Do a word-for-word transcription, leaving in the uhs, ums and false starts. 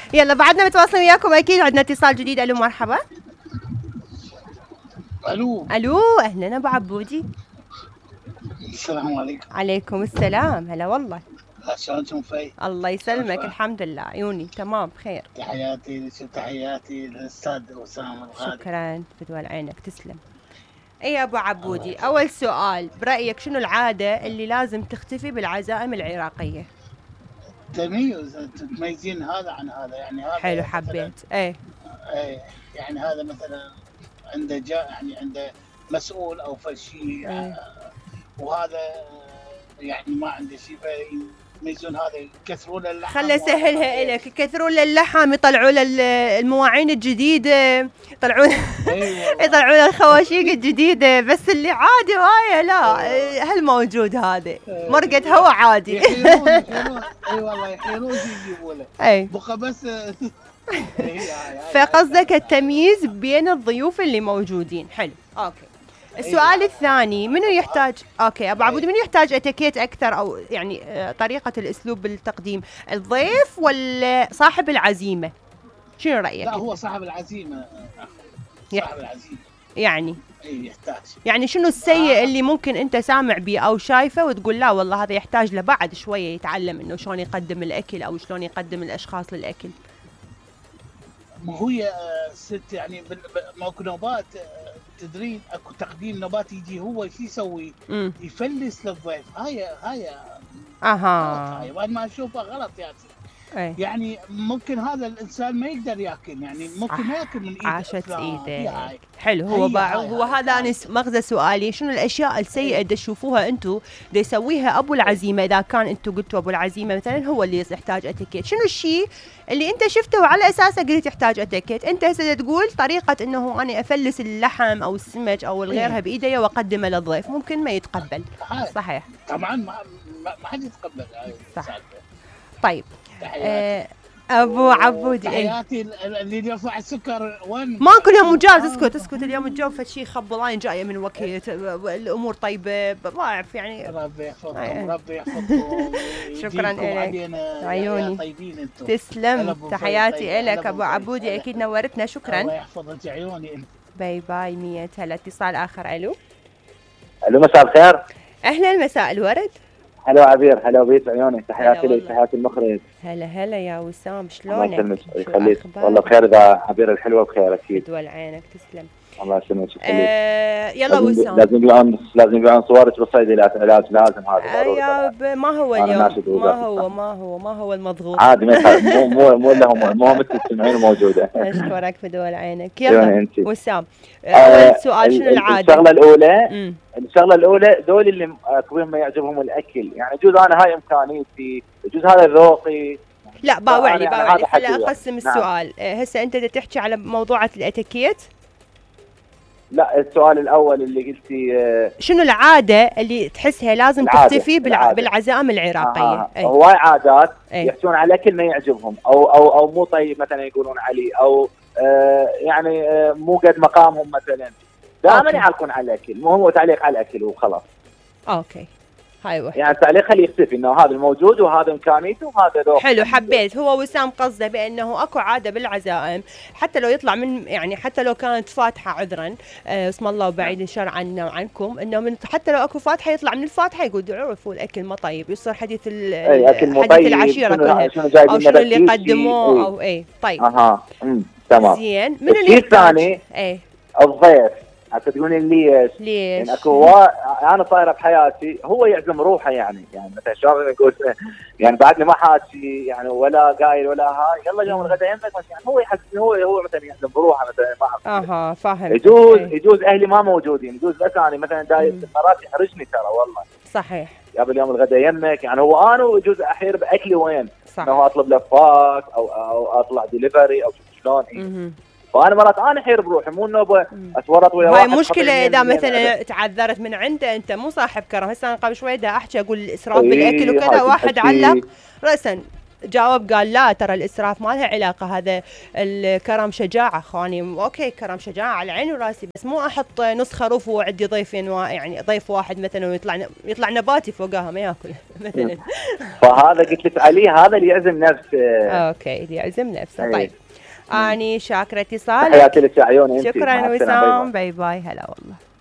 يلا بعدنا متواصلين وياكم اكيد. عندنا اتصال جديد. الو مرحبا. الو الو اهلا ابو عبودي. السلام عليكم. عليكم السلام. هلا والله. شلونكم في؟ الله يسلمك. الحمد لله عيوني تمام بخير. تحياتي تحياتي للاستاذ وسام الغالي. شكرا بدول عينك تسلم. اي يا ابو عبودي، اول سؤال برايك شنو العاده اللي لازم تختفي بالعزائم العراقيه؟ تميز، تميزين هذا عن هذا يعني. هذا حلو حبيت. ايه ايه يعني هذا مثلا عنده جاء يعني عنده مسؤول او فشي ايه. وهذا يعني ما عنده شيء فيميزون هذا يكثرون اللحم. خلي اسهلها لك، يكثرون اللحم، يطلعوا له المواعين الجديده، يطلعون يطلعون الخواشيق الجديده، بس اللي عادي وهاي لا. هل موجود هذا مرقة هوا عادي؟ يحيرون يحيرون اي والله يحيرون يجيبوا له اي بقى بس. فقصدك التمييز بين الضيوف اللي موجودين. حلو اوكي. السؤال الثاني، منو يحتاج اوكي ابو عبود، منو يحتاج اتيكيت اكثر او يعني طريقه الاسلوب بالتقديم، الضيف ولا صاحب العزيمه؟ شنو رايك؟ لا هو صاحب العزيمه. صاحب العزيمه يعني اي يحتاج. يعني شنو السيء اللي ممكن انت سامع بيه او شايفه وتقول لا والله هذا يحتاج له بعد شويه يتعلم انه شلون يقدم الاكل او شلون يقدم الاشخاص للاكل؟ ما هي ست يعني ماكو نوبات تدرين، اكو تقديم نوبات يجي هو شو يسوي؟ يفلس للضيف. هاي هاي اها هاي وانا ما اشوفها غلط يعني. أي. يعني ممكن هذا الانسان ما يقدر ياكل، يعني ممكن ما ياكل من ايده. عاشت ايده. حلو. هو باع هو هذا انا مغزى سؤالي، شنو الاشياء السيئه اللي تشوفوها انتم اللي يسويها ابو العزيمه؟ اذا كان انتم قلتوا ابو العزيمه مثلا هو اللي يحتاج اتيكيت، شنو الشيء اللي انت شفته وعلى اساسه قلت يحتاج اتيكيت؟ انت هسه تقول طريقه انه انا افلس اللحم او السمك او الغيرها بايدي واقدمه للضيف ممكن ما يتقبل. صحيح طبعا ما ما حد يتقبل هاي. صح. طيب آه ابو عبودي تحياتي اللي يرفع السكر وين؟ ماكو اليوم مجاز. اسكت اسكت اليوم الجو فشي خبلان جايه من وكيت، الامور طيبه ما اعرف يعني. ربي يحفظكم ربي يحفظكم. شكرا لك عيوني طيبين انتم. تسلم. تحياتي لك ابو عبودي اكيد نورتنا. شكرا. الله يحفظك عيوني انت. باي باي. مية هلا. اتصال اخر. الو الو مساء الخير. اهلا مساء الورد. هلا عبير. هلا بيت عيوني. تحياتي لك. تحياتي المخرج. هلا هلا يا وسام شلونك؟ الله يخليك. والله بخير. اذا عبير الحلوه بخير اكيد. بدول عينك تسلم. الله يسلمك. آه يلا وسام. لازم يبيعون لازم يبيعون صورك بالصيدليات. علاج لازم هذا ضروري. يا ما هو اليوم ما هو ما هو ما هو المضغوط. عادي ما يخالف. مو مو مو لهم المهم تسمعين موجوده. اشكرك بدول عينك. يلا وسام آه اول سؤال شنو العاده؟ الشغله الاولى مم. الشغله الاولى دول اللي كبيرهم ما يعجبهم الاكل، يعني يجوز انا هاي امكانيتي، يجوز هذا ذوقي. لا باوع لي باوع لي خليني اقسم السؤال. نعم. هسه انت بدك تحكي على موضوع الاتيكيت. لا السؤال الاول اللي قلتي آه شنو العاده اللي تحسها لازم تختفي بالع... بالعزائم العراقيه؟ آه. هواي عادات يحكون على الاكل ما يعجبهم او او او مو طيب مثلا يقولون عليه او آه يعني آه مو قد مقامهم مثلا. دائما يعلقون على الاكل، مو هو تعليق على الاكل وخلاص. اوكي هاي وحده. يعني التعليق خليه يختفي انه هذا الموجود وهذا امكانيته وهذا ذوق. حلو حبيت. هو وسام قصده بانه اكو عاده بالعزائم حتى لو يطلع من يعني حتى لو كانت فاتحه عذرا آه اسم الله وبعيد الشر عنا وعنكم، انه من حتى لو اكو فاتحه يطلع من الفاتحه يقول عرفوا الاكل ما طيب، يصير حديث حديث طيب. العشيره كلها او شنو اللي قدموه او اي طيب. اها امم تمام. زين. من اللي الثاني اي الضيف. حتى تقولين ليش؟ ليش؟ يعني اكو انا صايره بحياتي هو يعزم روحه يعني يعني مثلا شلون نقول يعني بعدني ما حاكي يعني ولا قايل ولا هاي يلا يوم الغداء يمك يعني هو يحس هو هو مثلا يعزم بروحه مثلا ما اعرف. اها فاهم. يجوز ايه. يجوز اهلي ما موجودين، يجوز بس انا مثلا داير مرات يحرجني ترى والله. صحيح. قبل يوم الغداء يمك يعني هو انا ويجوز احير باكلي وين؟ صح. انه اطلب لفات او او اطلع ديليفري او شلون ايه. فانا مرات انا حير بروحي مو انه اتورط ويا واحد. هاي مشكله اذا مثلا تعذرت من عنده انت مو صاحب كرم. هسه انا قبل شوي دا احكي اقول الاسراف ايه بالاكل وكذا واحد علق راسا جاوب قال لا ترى الاسراف ما لها علاقه، هذا الكرم شجاعه خاني. اوكي كرم شجاعه على عيني وراسي، بس مو احط نص خروف وعندي ضيفين يعني ضيف واحد مثلا ويطلع يطلع نباتي فوقها ما ياكل مثلا. فهذا قلت لك عليه هذا اللي يعزم نفسه. اوكي اللي يعزم نفسه. طيب اني شاكره اتصالك. حياتي لك يا عيوني. شكرا وسام، باي باي. هلا والله.